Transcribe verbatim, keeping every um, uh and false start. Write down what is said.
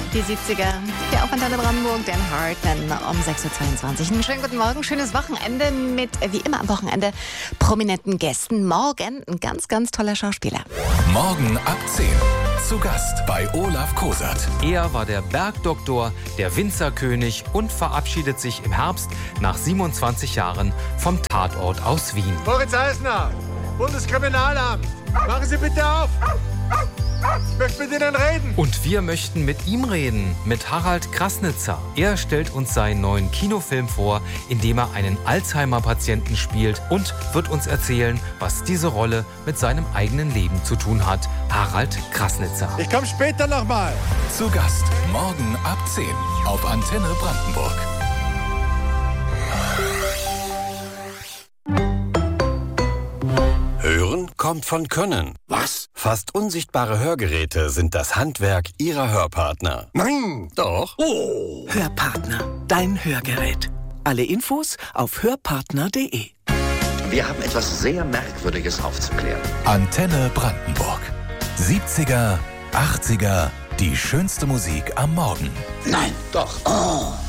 Die siebziger, der auf Antenne Brandenburg, Dan Hartman um sechs Uhr zweiundzwanzig. Einen schönen guten Morgen, schönes Wochenende mit, wie immer am Wochenende, prominenten Gästen. Morgen ein ganz, ganz toller Schauspieler. Morgen ab zehn. Zu Gast bei Olaf Kosert. Er war der Bergdoktor, der Winzerkönig und verabschiedet sich im Herbst nach siebenundzwanzig Jahren vom Tatort aus Wien. Moritz Eisner, Bundeskriminalamt, machen Sie bitte auf! Ich möchte mit Ihnen reden. Und wir möchten mit ihm reden, mit Harald Krasnitzer. Er stellt uns seinen neuen Kinofilm vor, in dem er einen Alzheimer-Patienten spielt und wird uns erzählen, was diese Rolle mit seinem eigenen Leben zu tun hat. Harald Krasnitzer. Ich komme später nochmal. Zu Gast morgen ab zehn auf Antenne Brandenburg. Hören kommt von Können. Was? Fast unsichtbare Hörgeräte sind das Handwerk Ihrer Hörpartner. Nein! Doch. Oh! Hörpartner, dein Hörgerät. Alle Infos auf hörpartner punkt de. Wir haben etwas sehr Merkwürdiges aufzuklären. Antenne Brandenburg. siebziger, achtziger, die schönste Musik am Morgen. Nein, doch. Oh!